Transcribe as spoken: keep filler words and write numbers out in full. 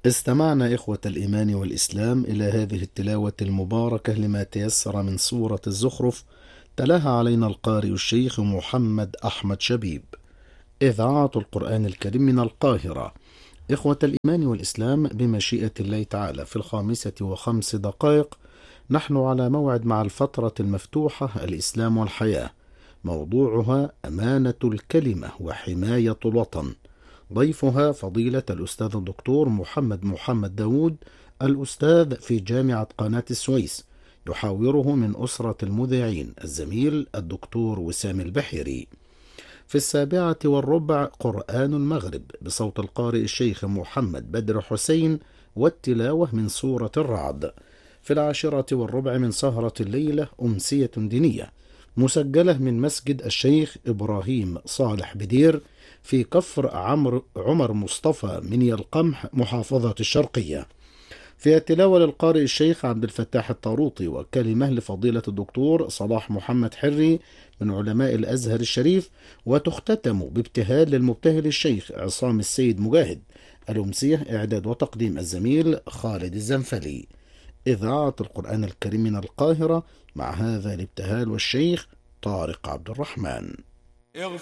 استمعنا إخوة الإيمان والإسلام إلى هذه التلاوة المباركة لما تيسر من سورة الزخرف، تلاها علينا القارئ الشيخ محمد أحمد شبيب. إذاعة القرآن الكريم من القاهرة. إخوة الإيمان والإسلام، بمشيئة الله تعالى في الخامسة وخمس دقائق نحن على موعد مع الفترة المفتوحة الإسلام والحياة، موضوعها أمانة الكلمة وحماية الوطن. ضيفها فضيلة الأستاذ الدكتور محمد محمد داود، الأستاذ في جامعة قناة السويس، يحاوره من أسرة المذيعين الزميل الدكتور وسام البحيري. في السابعة والربع قرآن المغرب بصوت القارئ الشيخ محمد بدر حسين، والتلاوة من سورة الرعد. في العاشرة والربع من سهرة الليلة أمسية دينية مسجلة من مسجد الشيخ إبراهيم صالح بدير في كفر عمرو عمر مصطفى مني القمح محافظة الشرقية. فيها تلاوة للقارئ الشيخ عبد الفتاح الطاروطي، وكلمة لفضيلة الدكتور صلاح محمد حري من علماء الأزهر الشريف، وتختتم بابتهال للمبتهل الشيخ عصام السيد مجاهد. الأمسية إعداد وتقديم الزميل خالد الزنفلي. إذاعة القرآن الكريم من القاهرة، مع هذا الابتهال والشيخ طارق عبد الرحمن.